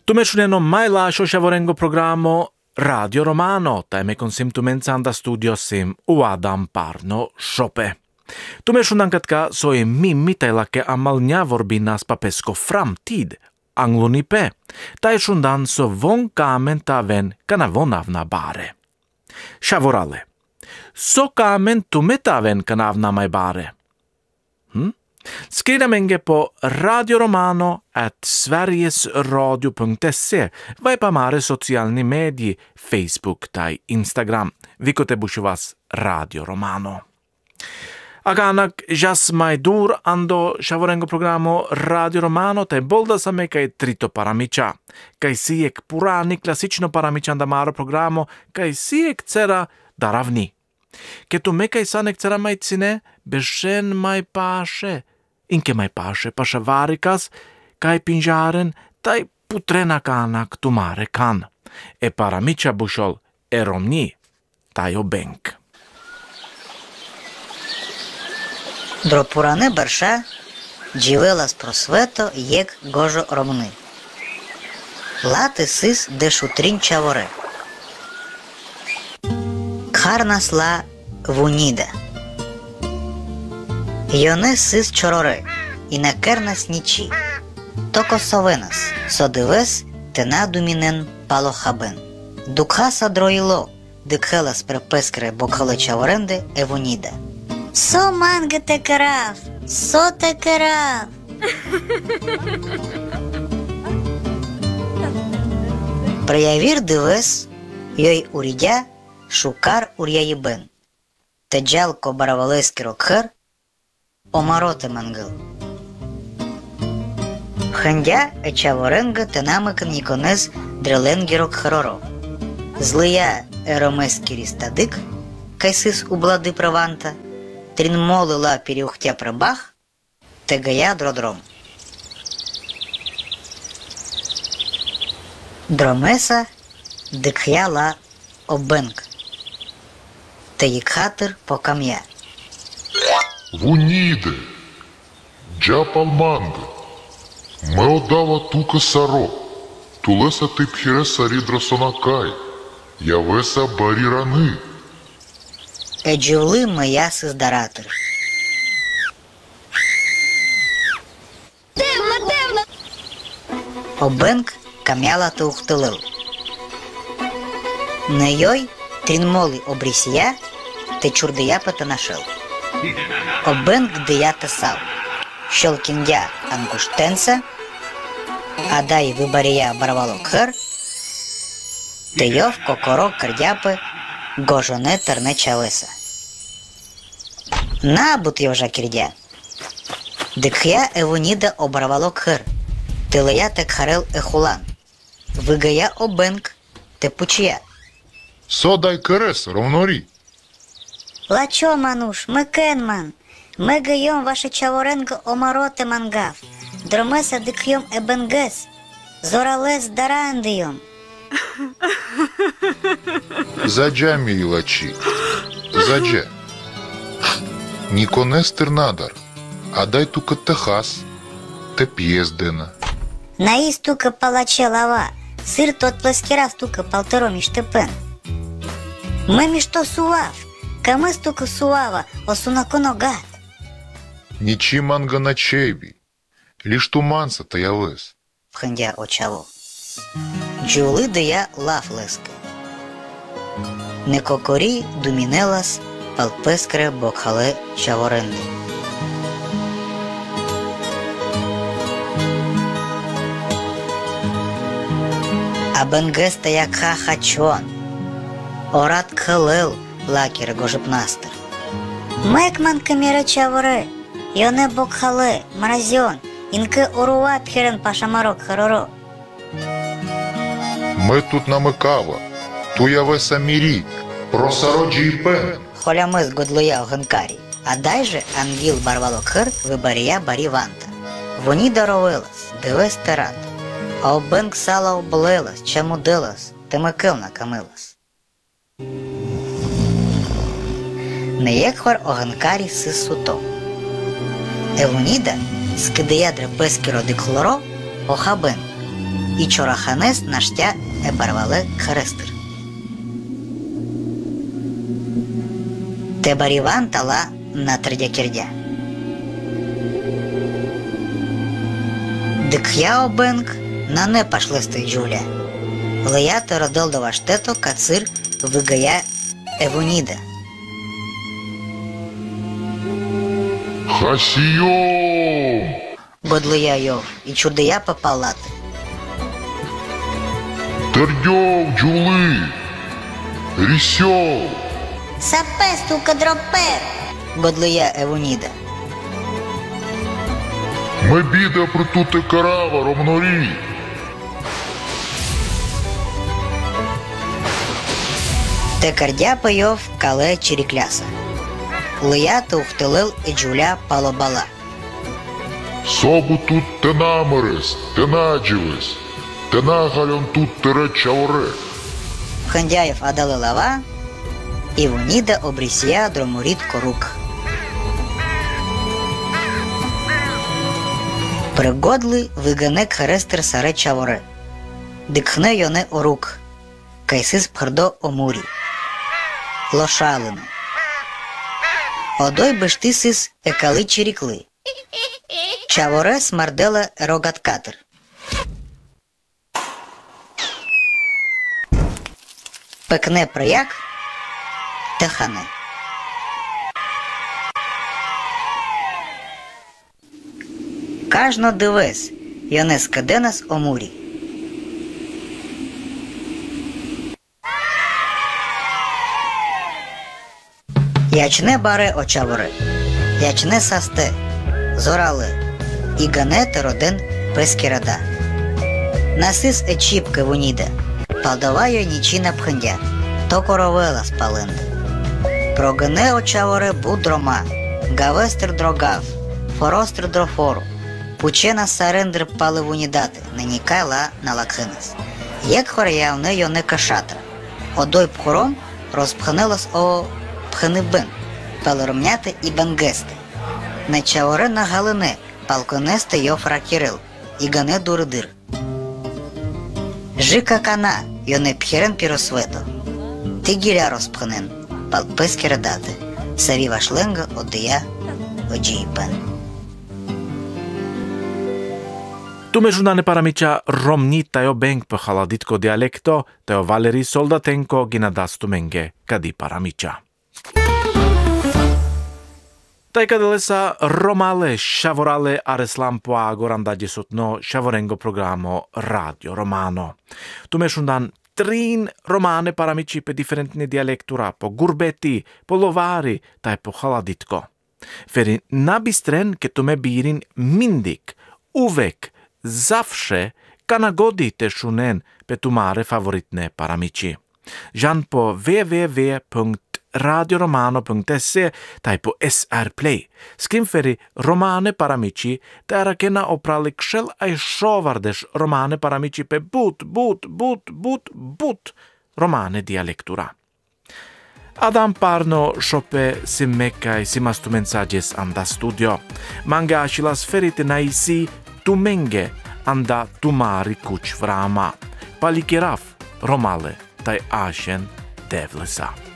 Tu mešuneno mai lascio šavorengo programo Radio Romano, taj me konsimtumenca anda studio sim uadam parno šope. Tu mešunan katka soje mimmitellake amalnja vorbinas papesko framtid, anglunipe, taj šundan so von kamen taven kana vonavna bare. Šavorale, so kamen tumetaven kanavna mai bare. Skriva menge på radioromano@sverigesradio.se vai pamare socialni medji Facebook tai Instagram. Vikote bušuvas Radio Romano. Aganak jas majdur ando šavorengo programo Radio Romano te bolda same kai trito paramiča. Kai sijek purani klasično paramičan damaro programo kai sijek cera daravni. Ke tu me kai sanek cera majcine bešen maj paše. Inke mai paše pašavarikas, kai pinjaren, tai putrena kanak tumare kan. E paramiča bušol eromni, tai obenk. Дропуране бърша, джилела с просвето ек гожо ромни. Лате сис дешутрин чаворе. Кхарнасла вунида. Йоне сис чороре, и накернас ничи. Токо совенас, содивес тена думинен палохабен. Дукха садроило, дикхелас препескре бокхале чаворенде евунида. Со манга те карав, со те карав. Проявир дивес, йой уридя, шукар уряйбен. Теджалко баравалески рокхер, омароте мангал. Хандя ечаворенга тенамакан никонез дреленгирок хороро. Злия еромески ристадик, кайсис ублады праванта, трин молила переухтя прабах, тегая дродром. Дромеса дикхяла обенк. Теїкхатир по кам'я. Вуніде, джапалманде, ме одава тука саро, тулеса ти пхіре сарі драсонакай, явеса барі рани. Еджули моя сиздаратир. Дивно! Обенк кам'яла та ухтилил. Не йой трінмоли обрісія, те чурдия патанашел. Обенк дия тасав. Щелкіндя ангуштенса, адай вибарія барвало кхер, те йов кокоро кардяпи, гожоне терне чавеса. Набут йожа кірдя. Дикхя евуніда обарвало кхер, тилея те кхарел ехулан. Вигая обенк, те пучія. Содай керес, ровнорі. Лачо, мануш, ми кенман. Ми гайом ваше чаворенго омароте мангав. Дромеса дикхйом ебенгес. Зоралес дарандийом. Заджа, мій лачі, заджа. Ніконес тернадар, а дай тука техас, те п'єздена. Наїз тука палаче лава. Сир тот плескірав тука палтеро між тепен. Ми між то сував. Камис тука сувава, осунаконогат. Нічі манга на чейбі, ліж туманса та явес. Вхандя очаво. Джули дия лав лески. Не кокорі думінелас палпескре бокхале чаворенди. Абенгеста якха хачон. Орат кхалел лакер гожепнастер. Мекман каміра чаворе. Йоне бокхале, мразьон. Інке орува пхерен пашамарок хороро. Ми тут намикава, ту явеса мірі, просароджі й пен. Холямис годлоя огенкарі. А дай же ангіл барвало кхер вибарія барі ванта. Вони даровилас, дивес терат. А обенк сала облилас, чамудилас, темикил накамилас. Не як хор огенкарі сисуто. Евуніда скидея дрепески роди хлоро охабен. и чораханес наштя ебарвале хрестер. Те бариван тала на тредя-кердя. Дикхя обенг на не пашлисти Джуля. Леята родил до ваштето кацир выгая Евонида. Хасиом! Годлия йов и чудея по палаты. Тердьов, Джули! Рисёв! Сапе, стука, дропе. Годлия Евонида. Ми біда про туте карава, ромнорі! Те кардя пайов кале чирикляса. Леята ухтелил и Джуля палобала. Собу тут те намерес, те надживес, те нагалем тут тере чавре. Хандяев адали лава, Евонида обрисия дроморит корук. Пригодли виганек хрестер саре чаворе. Дикхне йоне орук. Кайсис пхардо омурі. Лошалину. Одой бештисис екали чирікли. Чаворе смарделе рогаткатер. Пекне прояк, техане. Кажно дивес, йоне скаденас омурі. Ячне баре очаворе, ячне састе, зорале, і ганете роден пескірада. Насис ечіпки вуніде, палдаваю нічина пхендя, то коровела спаленде. Прогне очаворе будрома, гавестер дрогав, форостер дрофору, пучена сарендр пали вунідати, ненікай ла на лакхинес. Як хоряв йоне кашатра, одой пхором розпхнелось о пхенибен, палеромняти і бенгести. Не чаоре на галине, палконесте йофра кірил, і гане дуридир. Жика кана, йоне пхерен піросвето. Ти гіря розпхнен, палпес кіредати, саві вашленга одия оджіпен. Tumežunane paramiča romnita jo benk po haladitko dialekto, teo Valeri Soldatenko ginadastu menge kadi paramiča. Taikadele romale shavorale areslampoa gorandadi sutno shavorengo programo Radio Romano. Tumežunan trin romane paramiči pe differentne dialektura po gurbeti, po lovari, tai po haladitko. Feri nabistren ke tume birin mindik, uvek, zawsze kanagodite shunen petumare favoritne paramici. Jan po www.radioromano.se tai po SR Play. Skrimferi romane paramici tera kena oprali kshel ai shovardesh romane paramici pe but romane dialektura. Adam Parno shope simmekai simastu mensages anda studio. Manga ashilas ferite naisi tumenge anda tumari kuch vrama. Palikiraf romale tai ashen devlesa.